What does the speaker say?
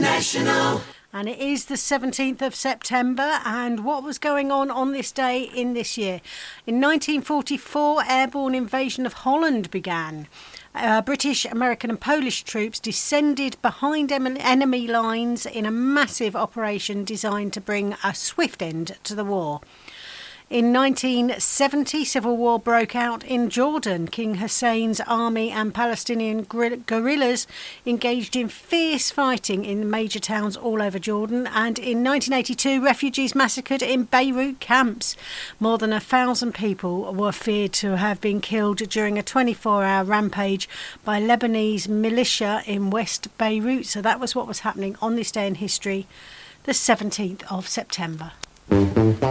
International. And it is the 17th of September, and what was going on this day in this year? In 1944, airborne invasion of Holland began. British, American and Polish troops descended behind enemy lines in a massive operation designed to bring a swift end to the war. In 1970, civil war broke out in Jordan. King Hussein's army and Palestinian guerrillas engaged in fierce fighting in major towns all over Jordan. And in 1982, refugees massacred in Beirut camps. More than 1,000 people were feared to have been killed during a 24-hour rampage by Lebanese militia in West Beirut. So that was what was happening on this day in history, the 17th of September.